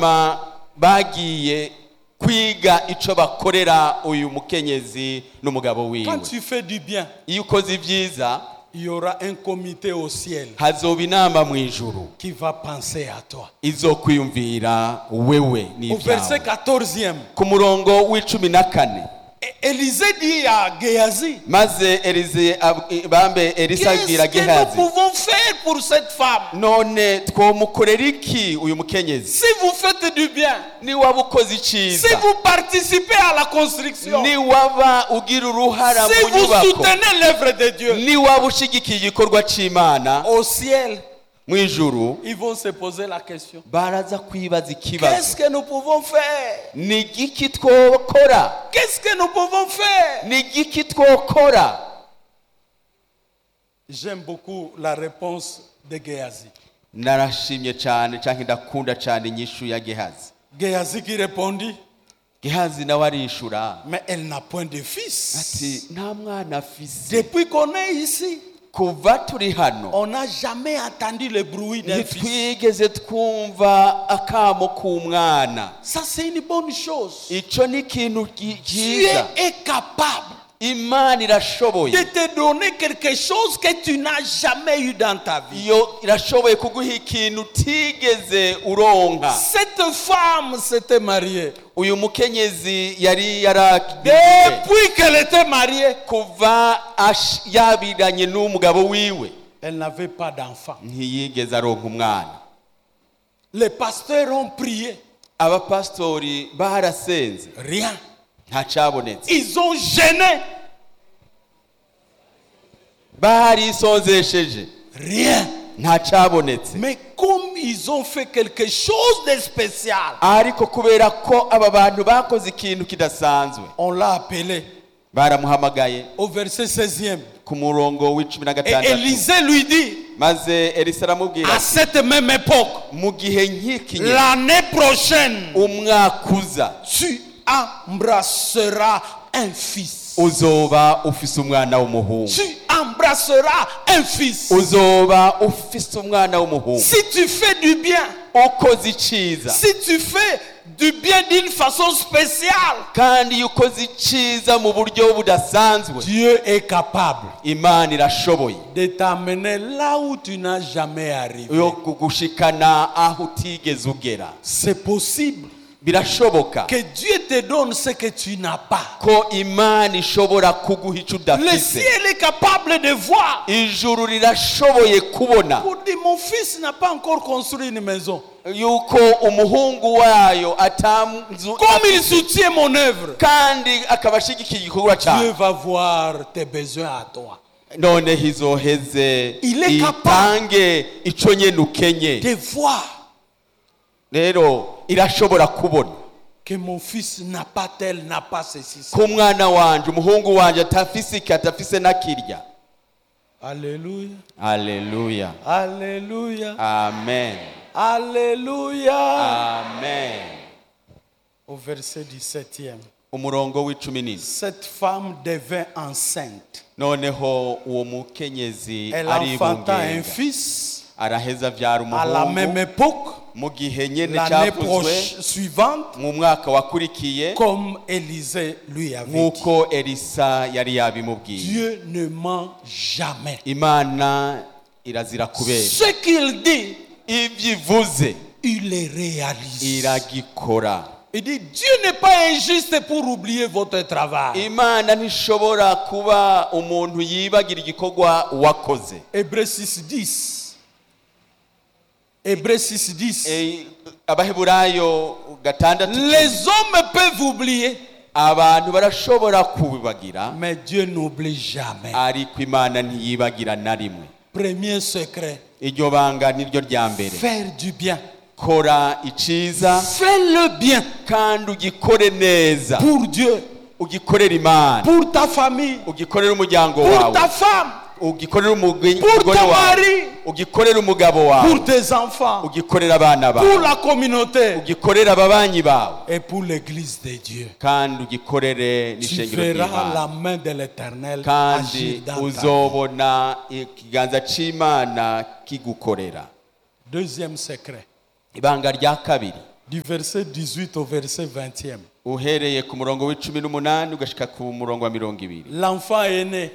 hama bagiye kwiga ico bakorera uyu mukenyezi n'umugabo wiwe. Quand tu fais du bien, iyo ukoze ivyiza, il y aura un comité au ciel hazoba inama mw'ijuru qui va penser à toi. izokwiyumvira wewe Au n'ivyawe. verset 14e, Ku murongo w'14, Élisée dit à Géhazi, maze Elisa abwira qu'est-ce que nous Gehazi, pouvons faire pour cette femme? none twomukorera iki uyu mukenyezi? Si vous faites du bien, niwaba ukoze si iciza, vous participez à la construction, niwaba ugira uruhara si mu vous nyubako, soutenez l'œuvre de Dieu, niwaba ushigikiye igikorwa c'Imana, au ciel, mw'ijuru ils vont se poser la question. baraza kwibaza Qu'est-ce ikibazo, que nous pouvons faire? ni igiki twokora? Qu'est-ce que nous pouvons faire? ni igiki twokora? J'aime beaucoup la réponse de Géhazi. Narashimye cyane canke ndakunda cyane inyishu ya Gehazi. Géhazi qui répondit, Gehazi nawe arishura mais elle n'a point de fils. ati nta mwana afise. Depuis qu'on est ici, Kuva turi hano on n'a jamais entendu le bruit d'un fils. ntitwigeze twumva akamo k'umwana. Ça, c'est une bonne chose. Ico ni ikintu Dieu cyiza. est capable Imana irashoboye, de te donner quelque chose que tu n'as jamais eu dans ta vie. iyo irashoboye kuguha ikintu utigeze uronka. Cette femme s'était mariée. Uyu mukenyezi yari yaragiye Depuis qu'elle était mariée, kuva yabiranye n'umugabo wiwe, elle n'avait pas d'enfant. ntiyigeze aronka umwana. Les pasteurs ont prié. Abapastori barasenze, Rien. nta cabonetse. Ils ont gêné. Barisonzesheje, Rien. nta cabonetse. Mais comme ils ont fait quelque chose de spécial, Ariko kubera ko aba bantu bakoze ikintu kidasanzwe, on l'a appelé baramuhamagaye au verset 16e. ku murongo w'icumi na Et gatandatu. Élisée lui dit, Maze Elisa aramubwira à ati, cette même époque, mu gihe nk'iki nyene, l'année prochaine, umwaka uza tu embrasseras un fils. uzoba ufise umwana w'umuhungu. Tu embrasseras un fils. Uzoba ufise umwana w'umuhungu. Si tu fais du bien, Ukoze iciza, si tu fais du bien d'une façon spéciale, kandi iyo ukoze iciza mu buryo budasanzwe, Dieu est capable Imana irashoboye de t'amener là où tu n'as jamais arrivé. yo kugushikana aho utigeze ugera. C'est possible Birashoboka que Dieu te donne ce que tu n'as pas. ko Imana ishobora kuguha ico Le udafise. ciel est capable de voir. Ijuru rirashoboye kubona Pour dire, mon fils n'a pas encore construit une maison. yuko umuhungu wayo atamzu Comme il soutient mon œuvre, kandi akaba ashigikiye igikorwa Dieu cyawe, va voir tes besoins à toi. none hizoheze Il est capable itange ico nyene ukenye. De voir Rero irashobora kubona que mon fils n'a pas tel, n'a pas ceci. ko umwana wanje, umuhungu wanje atafise iki, atafise nakirya. Alléluia. Haleluya, Alléluia. amen, Alléluia. amen. Au verset 17e. Umurongo w'icumi n'indwi. Cette femme devint enceinte. Noneho uwo mukenyezi Elle enfanta un aribungenga, fils araheza avyara à la même umuhungu. époque, Mu gihe nyene l'année cyavuzwe suivante, mu mwaka wakurikiye, comme Élisée lui avait dit. nk'uko Elisa yari yabimubwiye. Dieu ne ment jamais. Imana irazira kubesha, Ce qu'il dit, ivyo ivuze il les réalise. iragikora. Il dit, Dieu n'est pas injuste pour oublier votre travail. Imana ntishobora kuba umuntu yibagira igikorwa wakoze. Hébreux 6:10. Hébreux 6:10. Abaheburayo 6:10. Les hommes peuvent oublier, Abantu barashobora kubibagira, mais Dieu n'oublie jamais. ariko Imana ntiyibagira na rimwe. Premier secret, Iryo banga niryo rya mbere. faire du bien. Kora iciza Fais-le bien kandi ugikore neza, pour Dieu, ugikorera Imana, pour ta famille, ugikorera umuryango pour wawe, ta femme, ugikorera umugore pour ton wawe, mari, ugikorera umugabo wawe, pour tes enfants, ugikorera abana pour bawe, la communauté ugikorera ababanyi bawe, et pour l'église de Dieu. kandi ugikorere Tu n'ishengero verras ry'Imana, la main de l'Éternel kandi agir dans ta vie. uzobona ikiganza c'Imana kigukorera. Deuxième secret, Ibanga rya kabiri, Du verset 18 au verset 20e. uhereye ku murongo w'18 ugashika ku murongo wa 20. L'enfant est né.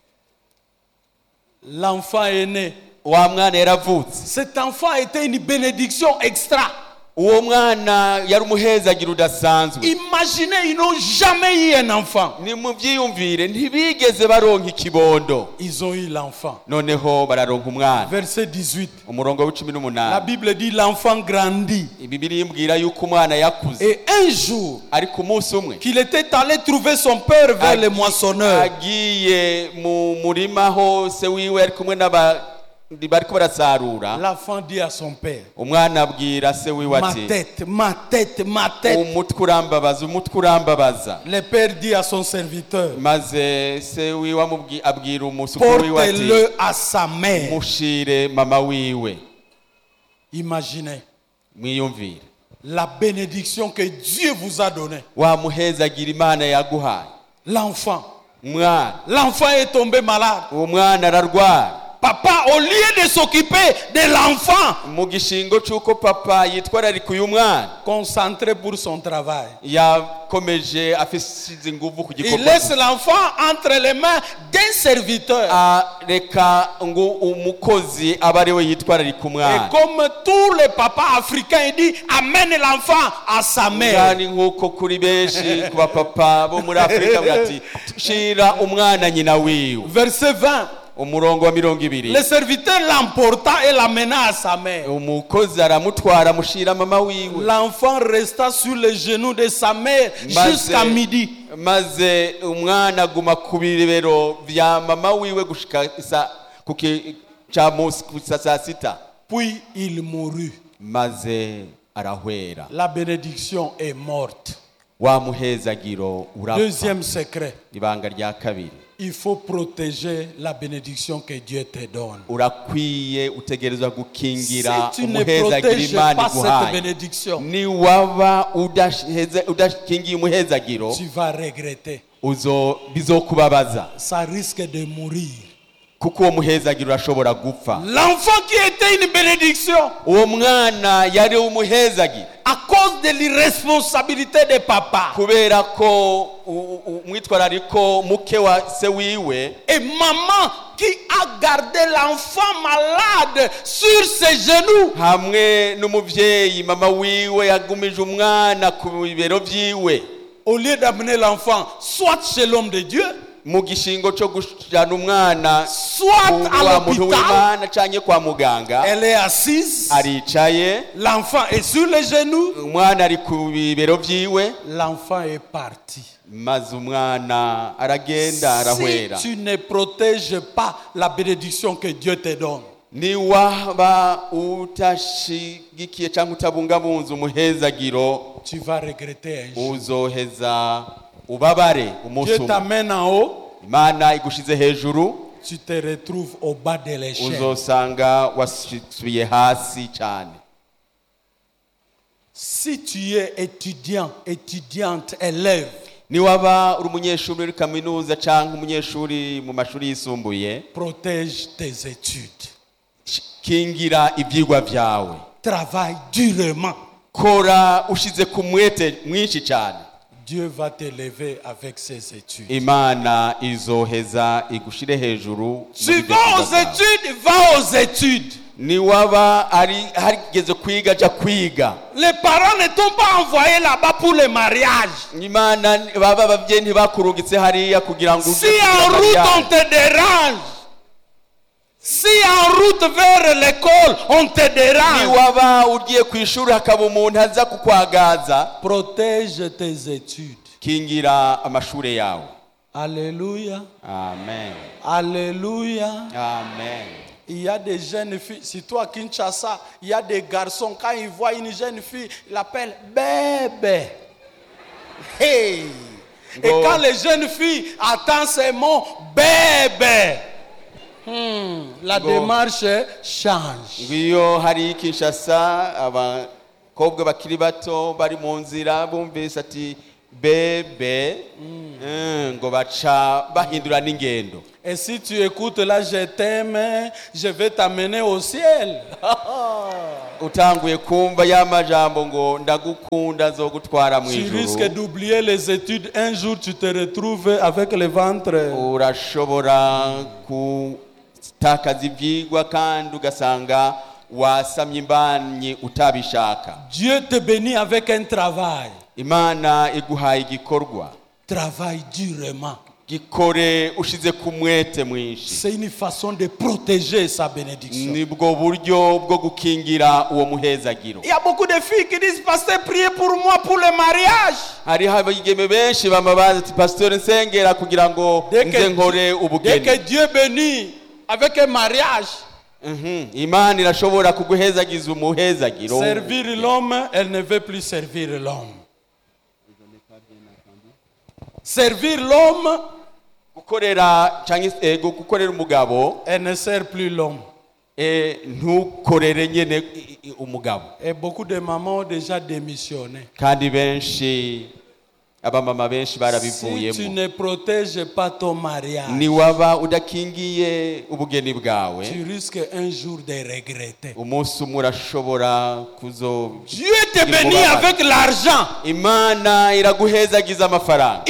L'enfant est né. Wa mwana yaravutse. Cet enfant était une bénédiction extra. Uwo mwana yari umuhezagira udasanzwe. Imaginez, ils n'ont jamais eu un enfant. Ni muvyiyumvire ntibigeze baronka ikibondo. Ils ont eu l'enfant. Noneho bararonka umwana. Verset 18. Umurongo La w'18. Bible dit l'enfant grandit. Bibiliya imbwira yuko umwana yakuze. Et un jour, Ariko umunsi umwe qu'il était allé trouver son père vers les moissonneurs. agiye mu murima hose wiwe ari kumwe bariko barasarura. L'enfant dit à son père, Umwana abwira se wiwe ma ati tête, ma tête, ma tête. umutwe urambabaza. Le père dit à son serviteur, Maze se wiwe abwira umusukuru wiwe ati porte-le à sa mère. mushire mama wiwe. Imaginez Mwiyumvire la bénédiction que Dieu vous a donnée. wa muhezagira Imana yaguhaye. L'enfant. L'enfant est tombé malade. uwo mwana ararwara. Papa, au lieu de s'occuper de l'enfant, Mu gishingo c'uko papa yitwararika uyu mwana concentré pour son travail, yakomeje afisize inguvu ku il gikorwa. laisse l'enfant entre les mains d'un serviteur. Reka ngo umukozi aba ari we yitwararika Et umwana. comme tous les papas africains, il dit amène l'enfant à sa mère. Kandi nk'uko kuri benshi ku bapapa bo muri Afurika bati shira umwana nyina wiwe. Verset 20. Umurongo wa 20. Le serviteur l'emporta et l'amena à sa mère. Umukozi aramutwara mushira mama wiwe. L'enfant resta sur les genoux de sa mère jusqu'à midi. Maze umwana aguma ku bibero vya mama wiwe gushika saa sita. Puis il mourut. Maze arahwera. La bénédiction est morte. Wa muhezagiro urapfa. Deuxième secret. Ibanga rya kabiri. Il faut protéger la bénédiction que Dieu te donne. Urakwiye utegerezwa gukingira Si tu ne umuhezagira protèges Imana pas cette iguhaye. bénédiction, Ni waba udakingiye umuhezagiro tu vas regretter. bizokubabaza. Ça risque de mourir. Kuko uwo muhezagiro urashobora gupfa. L'enfant qui était une bénédiction, Uwo mwana yari umuhezagiro à cause de l'irresponsabilité des papas kubera ko umwitwarariko muke wa se wiwe et maman qui a gardé l'enfant malade sur ses genoux. hamwe n'umuvyeyi mama wiwe yagumije umwana ku bibero vyiwe. Au lieu d'amener l'enfant soit chez l'homme de Dieu, Mu gishingo cyo gushana umwana soit à l'hôpital, canke kwa muganga, elle est assise, aricaye, l'enfant est sur les genoux, umwana ari ku bibero vyiwe, l'enfant est parti. maze umwana aragenda arahwera. Si tu ne protèges pas la bénédiction que Dieu te donne, Ni waba utashigikiye cyangwa utabungabunza umuhezagiro, tu vas regretter un jour. uzoheza ubabare umunsi Dieu umwe. t'amène en haut, Imana igushize hejuru, tu te retrouves au bas de l'échelle. uzosanga wasubiye hasi cyane. Si tu es étudiant, étudiante, élève, Ni waba uri umunyeshuri muri kaminuza cyangwa umunyeshuri mu mashuri yisumbuye, protège tes études. kingira ibyigwa vyawe. Travaille durement. Kora ushize ku mwete mwinshi cyane. Dieu va t'élever avec ses études. Imana izoheza igushire hejuru. Tu vas aux études, va aux études. Ni waba ari harigeze kwiga ja kwiga. Les parents ne t'ont pas envoyé là-bas pour le mariage. Imana baba bavye ntibakurungitse hariya kugira ngo Si en route on te dérange, si en route vers l'école on te Ni dérange, waba ugiye kwishuri hakaba umuntu aza kukwagaza, protège tes études. kingira amashure yawe. Alléluia. Amen. Alléluia. Amen. Il y a des jeunes filles, si toi à Kinshasa, il y a des garçons, quand ils voient une jeune fille, ils l'appellent bébé. Hey! Et Bon. quand les jeunes filles attendent ces mots, bébé, la Bon. démarche change. Ngiyo hari Kinshasa abakobwa bakiri bato bari mu nzira bumvise ati bebe, ngo baca bahindura n'ingendo. Et si tu écoutes là, je t'aime, je vais t'amener au ciel. utanguye kumva y'amajambo ngo ndagukunda nzogutwara mu Tu risques ijuru, d'oublier les études. Un jour, tu te retrouves avec le ventre. urashobora gutakaza ibyigwa kandi ugasanga wasamye imbanyi utabishaka. Dieu te bénit avec un travail. Imana iguhaye igikorwa, Travaille durement. gikore ushize ku mwete mwinshi. C'est une façon de protéger sa bénédiction. Nibwo buryo bwo gukingira uwo muhezagiro. Il y a beaucoup de filles qui disent, pasteur, priez pour moi pour le mariage. Hariho abigeme benshi bamabaza ati pasteur nsengera kugira ngo nze nkore Dès ubugeni. que Dieu bénit avec un mariage, Imana irashobora kuguhezagiza umuhezagiro. servir l'homme, elle ne veut plus servir l'homme. Servir l'homme, Gukorera cyangwa gukorera umugabo elle ne sert plus l'homme. ntukorere nyene umugabo. Et beaucoup de mamans ont déjà démissionné. Kandi benshi abamama benshi Si tu barabivuyemo. ne protèges pas ton mariage, Niwaba udakingiye ubugeni bwawe, tu risques un jour de regretter. umunsi umwe urashobora Dieu te bénit avec l'argent. Imana iraguhezagiza amafaranga.